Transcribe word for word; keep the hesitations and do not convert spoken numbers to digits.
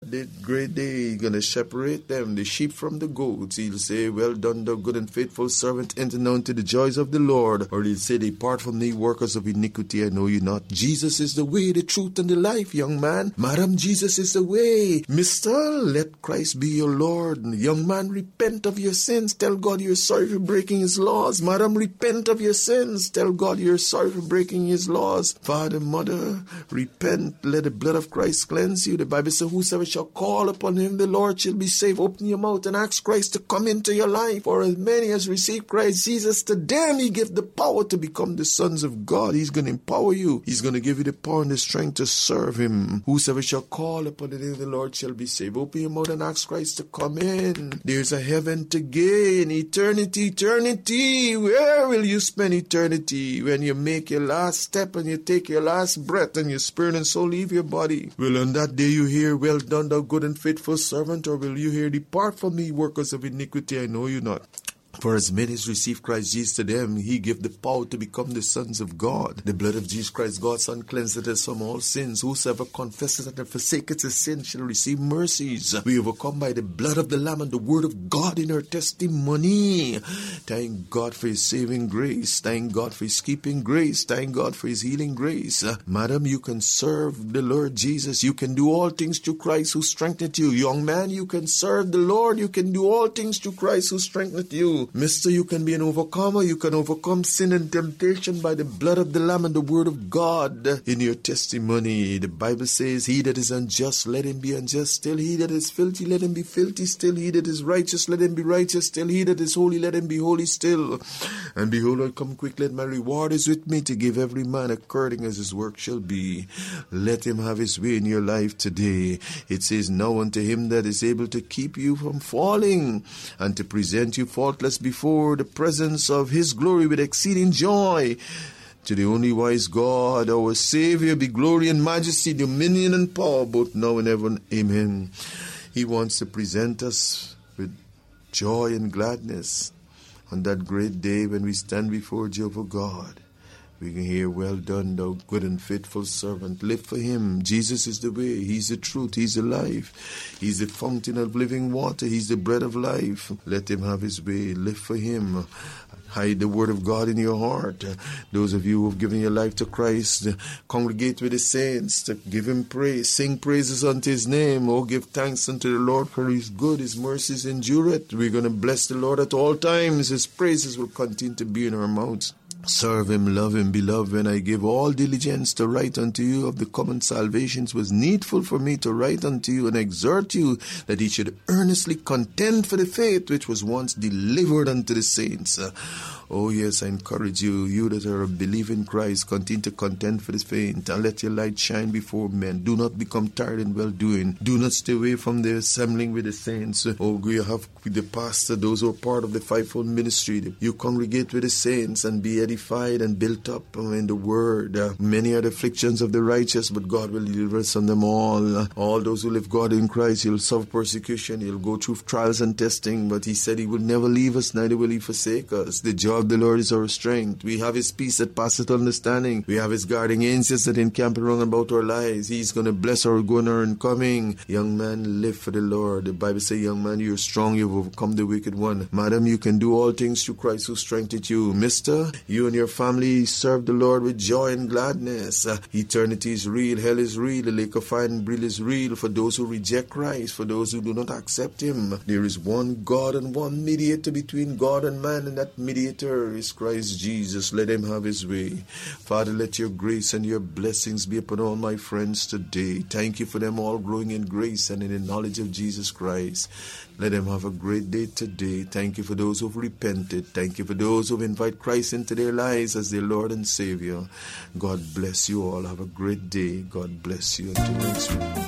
that day, great day, He's going to separate them, the sheep from the goats. He'll say, well done, thou good and faithful servant, enter now into the joys of the Lord. Or He'll say, depart from me, workers of iniquity, I know you not. Jesus is the way, the truth, and the life, young man. Madam, Jesus is the way. Mister, let Christ be your Lord. Young man, repent of your sins. Tell God you're sorry for breaking His laws. Madam, repent of your sins. Tell God you're sorry for breaking His laws. Father, mother, repent. Let the blood of Christ cleanse you. The Bible says, whosoever shall call upon Him, the Lord shall be saved. Open your mouth and ask Christ to come into your life. For as many as receive Christ Jesus, to them He gives the power to become the sons of God. He's going to empower you. He's going to give you the power and the strength to serve Him. Whosoever shall call upon the name of the Lord shall be saved. Open your mouth and ask Christ to come in. There's a heaven to gain. Eternity, eternity. Where will you spend eternity? When you make your last step and you take your last breath and your spirit and soul leave your body. Will on that day you hear, well done, thou good and faithful servant? Or will you hear, depart from me, workers of iniquity, I know you not? For as many as receive Christ Jesus, to them He gave the power to become the sons of God. The blood of Jesus Christ, God's Son, cleanseth us from all sins. Whosoever confesses and forsaketh his sin shall receive mercies. We overcome by the blood of the Lamb and the word of God in our testimony. Thank God for His saving grace. Thank God for His keeping grace. Thank God for His healing grace. Uh, Madam, you can serve the Lord Jesus. You can do all things through Christ who strengtheneth you. Young man, you can serve the Lord. You can do all things through Christ who strengtheneth you. Mister, you can be an overcomer. You can overcome sin and temptation by the blood of the Lamb and the word of God in your testimony. The Bible says, he that is unjust, let him be unjust still. He that is filthy, let him be filthy still. He that is righteous, let him be righteous still. He that is holy, let him be holy still. And behold, I come quick, let my reward is with me to give every man according as his work shall be. Let him have his way in your life today. It says, now unto him that is able to keep you from falling and to present you faultless before the presence of His glory with exceeding joy. To the only wise God, our Savior, be glory and majesty, dominion and power, both now and ever. Amen. He wants to present us with joy and gladness on that great day when we stand before Jehovah God. We can hear, well done, thou good and faithful servant. Live for Him. Jesus is the way. He's the truth. He's the life. He's the fountain of living water. He's the bread of life. Let Him have His way. Live for Him. Hide the word of God in your heart. Those of you who have given your life to Christ, congregate with the saints to give Him praise. Sing praises unto His name. Oh, give thanks unto the Lord, for He is good. His mercies endureth. We're going to bless the Lord at all times. His praises will continue to be in our mouths. Serve Him, love Him, beloved. When I give all diligence to write unto you of the common salvations, was needful for me to write unto you and exhort you that ye should earnestly contend for the faith which was once delivered unto the saints. Uh, Oh yes, I encourage you, you that are a believer in Christ, continue to contend for the faith and let your light shine before men. Do not become tired in well-doing. Do not stay away from the assembling with the saints. Oh, you have with the pastor, those who are part of the fivefold ministry. You congregate with the saints and be edified and built up in the word. Uh, many are the afflictions of the righteous, but God will deliver us from them all. Uh, all those who live God in Christ, He'll suffer persecution. He'll go through trials and testing, but He said He will never leave us, neither will He forsake us. The joy of the Lord is our strength. We have His peace that passeth understanding. We have His guarding angels that encamp around about our lives. He's going to bless our going and coming. Young man, live for the Lord. The Bible says, young man, you're strong. You've overcome the wicked one. Madam, you can do all things through Christ who strengtheneth you. Mister, you and your family serve the Lord with joy and gladness. Uh, eternity is real. Hell is real. The lake of fire and brimstone is real for those who reject Christ, for those who do not accept Him. There is one God and one mediator between God and man, and that mediator is Christ Jesus. Let Him have His way. Father, let your grace and your blessings be upon all my friends today. Thank you for them all growing in grace and in the knowledge of Jesus Christ. Let them have a great day today. Thank you for those who have repented. Thank you for those who have invited Christ into their lives as their Lord and Savior. God bless you all. Have a great day. God bless you. Until next week.